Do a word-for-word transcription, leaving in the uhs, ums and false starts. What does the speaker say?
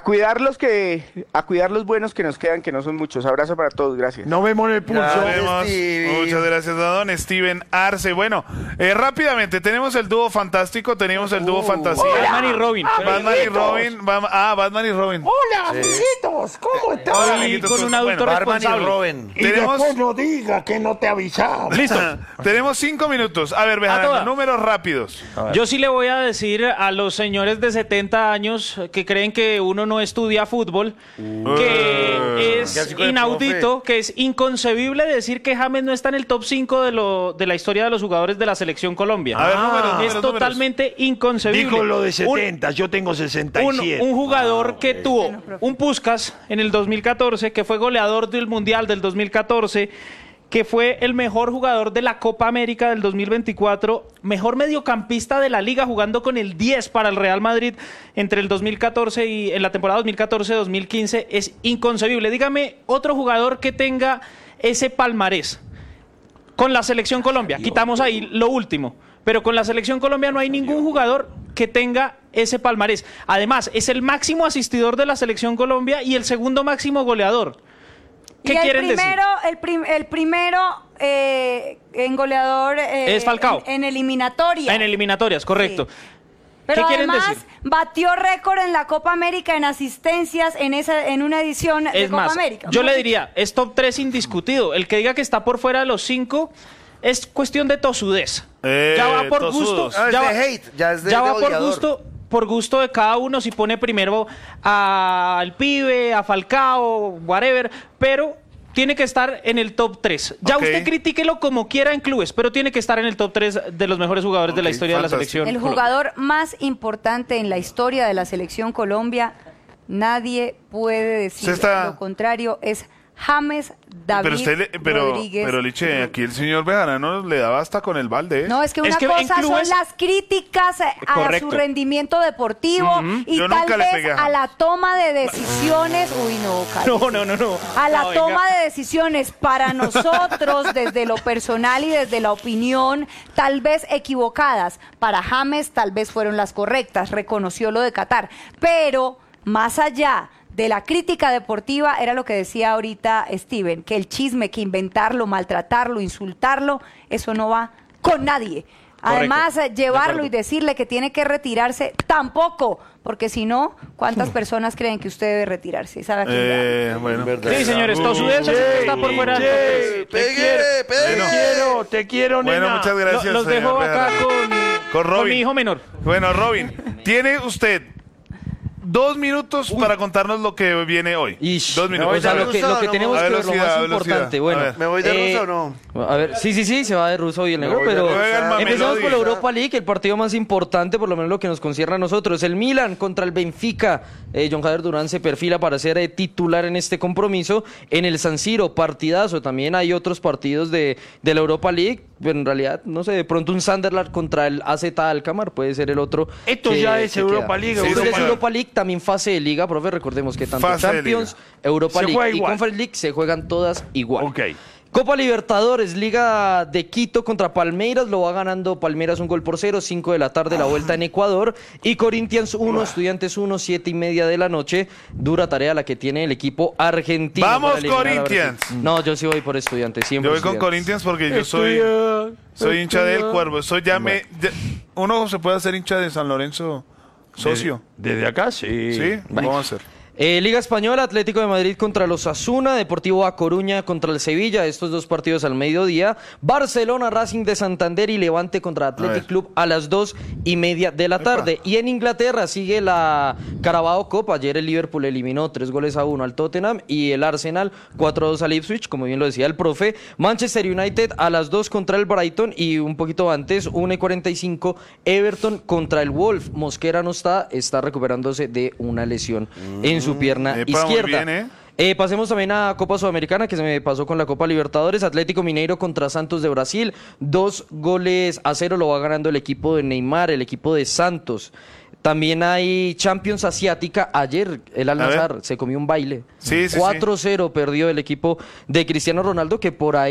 cuidar los que, a cuidar los buenos que nos quedan, que no son muchos. Abrazo para todos, gracias. Nos vemos en el pulso. Nos vemos. Stevie. Muchas gracias a don Steven Arce. Bueno, eh, rápidamente, tenemos el dúo fantástico, tenemos el dúo fantasía. Batman y Robin. Batman y Robin. Bam- ah, Batman y Robin. Hola, amiguitos, ¿cómo están? Hola, Y amiguitos, con un adulto bueno, Batman y responsable. Robin. Y tenemos- después no diga que no te avisamos. Listo. Tenemos cinco minutos. A ver, vean, toda. números rápidos. Yo sí le voy a decir a los señores de setenta años que creen que uno no estudia fútbol, que es Ya sí con el inaudito, que es inconcebible decir que James no está en el top cinco de, lo, de la historia de los jugadores de la Selección Colombia. A ver, números, es números, números. totalmente inconcebible. Dijo lo de Un- setenta, yo tengo sesenta y Un, siete. un jugador que tuvo un Puskás en el dos mil catorce, que fue goleador del Mundial del dos mil catorce, que fue el mejor jugador de la Copa América del dos mil veinticuatro, mejor mediocampista de la liga jugando con el diez para el Real Madrid entre el dos mil catorce y en la temporada dos mil catorce dos mil quince, es inconcebible. Dígame otro jugador que tenga ese palmarés con la Selección Colombia. Quitamos ahí lo último. Pero con la Selección Colombia no hay ningún jugador que tenga ese palmarés. Además, es el máximo asistidor de la Selección Colombia y el segundo máximo goleador. ¿Qué y el quieren primero, decir? El, prim- el primero eh, en goleador eh, Es Falcao. En, en eliminatoria. En eliminatorias, correcto. Sí. Pero ¿Qué quieren además decir? batió récord en la Copa América en asistencias en esa en una edición de Es Copa más, América. yo Muy le bien. diría, es top tres indiscutido. El que diga que está por fuera de los cinco es cuestión de tosudez. Eh, ya va por tosudos. gusto. Ah, es ya de va, hate, ya es de- ya de va por odiador. gusto. Por gusto de cada uno, si pone primero al pibe, a Falcao, whatever, pero tiene que estar en el top tres. Ya Ok. usted critíquelo como quiera en clubes, pero tiene que estar en el top tres de los mejores jugadores de la Ok, historia de la fantástico. selección. El Colombia. jugador más importante en la historia de la Selección Colombia, nadie puede decir Se está- lo contrario, es James David Pero usted, le- pero, Rodríguez. pero Liche, aquí el señor Bejarano le daba hasta con el balde. ¿eh? No, es que una Es que en cosa clubes- son las críticas a- a Correcto. su rendimiento deportivo y Yo tal nunca le vez pegué a a la toma de decisiones. Uy, no, cállese. No, no, no, no. A la No, venga. toma de decisiones para nosotros, desde lo personal y desde la opinión, tal vez equivocadas. Para James, tal vez fueron las correctas, reconoció lo de Qatar. Pero, más allá de la crítica deportiva, era lo que decía ahorita Steven, que el chisme, que inventarlo, maltratarlo, insultarlo, eso no va con nadie. Además, eh, llevarlo acuerdo. y decirle que tiene que retirarse, tampoco, porque si no, ¿cuántas personas creen que usted debe retirarse? ¿Sabe a quién le hablo? Eh, bueno. Verdad. Sí, señores, tosudez Che, está por fuera del top tres. che, te Pegue, quiero, pegue. te quiero, te quiero, nena. Bueno, muchas gracias. Lo- los señor dejo acá Bejarano. con, Con Robin. con mi hijo menor. Bueno, Robin, tiene usted dos minutos para contarnos lo que viene hoy. Ish. Dos minutos. O sea, A ver. lo que, lo que no, tenemos a que ver, lo velocidad, más velocidad. importante. A Bueno, ver. ¿Me voy de eh, ruso o no? A ver, sí, sí, sí, se va de ruso hoy el negro, voy de pero ruso. Juega el Mamelodi. empezamos por la Europa League, el partido más importante, por lo menos lo que nos concierne a nosotros. El Milan contra el Benfica. Eh, John Jader Durán se perfila para ser eh, titular en este compromiso. En el San Siro, partidazo. También hay otros partidos de, de la Europa League. Pero en realidad, no sé, de pronto un Sunderland contra el A Z Alkmaar puede ser el otro. Esto que- ya es que Europa queda. League, Esto Europa es League. Europa League, también fase de liga, profe. Recordemos que tanto Fase de Champions, liga. Europa Se League juega y igual. Conference League se juegan todas igual. Ok. Copa Libertadores, Liga de Quito contra Palmeiras, lo va ganando Palmeiras un gol por cero, cinco de la tarde la vuelta en Ecuador, y Corinthians uno, Estudiantes uno, siete y media de la noche, dura tarea la que tiene el equipo argentino. ¡Vamos, para eliminar a Corinthians! Brasil. No, yo sí voy por Estudiantes, siempre Yo voy con Estudiantes. Corinthians porque yo soy, Estudia, soy hincha del estudia. Cuervo. Soy ya me, ya- uno se puede hacer hincha de San Lorenzo socio. Desde, desde acá, sí. ¿Sí? Vamos a hacer. Eh, Liga Española, Atlético de Madrid contra los Asuna, Deportivo A Coruña contra el Sevilla, estos dos partidos al mediodía, Barcelona, Racing de Santander y Levante contra ver. Athletic Club a las dos y media de la tarde. Y en Inglaterra sigue la Carabao Cup, ayer el Liverpool eliminó tres goles a uno al Tottenham y el Arsenal cuatro a dos al Ipswich, como bien lo decía el profe, Manchester United a las dos contra el Brighton y un poquito antes, una y cuarenta y cinco, Everton contra el Wolf. Mosquera no está, está recuperándose de una lesión en su pierna Epa, muy izquierda. bien, ¿eh? Eh, pasemos también a Copa Sudamericana, que se me pasó con la Copa Libertadores. Atlético Mineiro contra Santos de Brasil. Dos goles a cero lo va ganando el equipo de Neymar, el equipo de Santos. También hay Champions Asiática. Ayer el Al A ver. Nassr se comió un baile. Sí, sí, sí. cuatro cero perdió el equipo de Cristiano Ronaldo, que por ahí